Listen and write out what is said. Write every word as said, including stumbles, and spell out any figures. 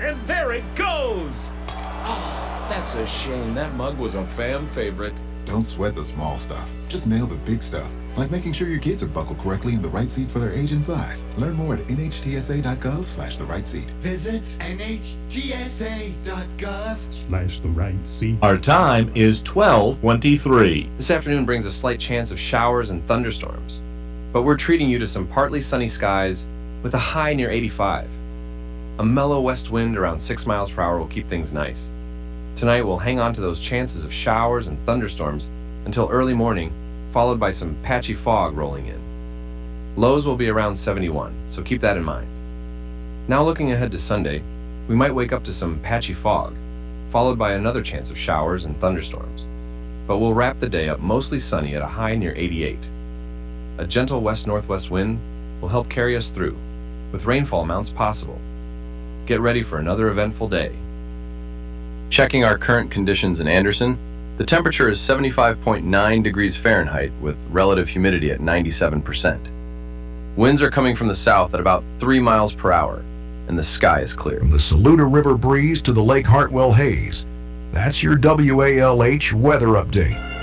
and there it goes! Oh, that's a shame. That mug was a fan favorite. Don't sweat the small stuff. Just nail the big stuff, like making sure your kids are buckled correctly in the right seat for their age and size. Learn more at N H T S A dot gov slash the right seat. Visit N H T S A dot gov slash the right seat. Our time is twelve twenty-three. This afternoon brings a slight chance of showers and thunderstorms, but we're treating you to some partly sunny skies with a high near eighty-five. A mellow west wind around six miles per hour will keep things nice. Tonight we'll hang on to those chances of showers and thunderstorms until early morning, followed by some patchy fog rolling in. Lows will be around seventy-one, so keep that in mind. Now looking ahead to Sunday, we might wake up to some patchy fog, followed by another chance of showers and thunderstorms. But we'll wrap the day up mostly sunny at a high near eighty-eight. A gentle west-northwest wind will help carry us through, with rainfall amounts possible. Get ready for another eventful day. Checking our current conditions in Anderson, the temperature is seventy-five point nine degrees Fahrenheit with relative humidity at ninety-seven percent. Winds are coming from the south at about three miles per hour, and the sky is clear. From the Saluda River breeze to the Lake Hartwell haze, that's your W A L H weather update.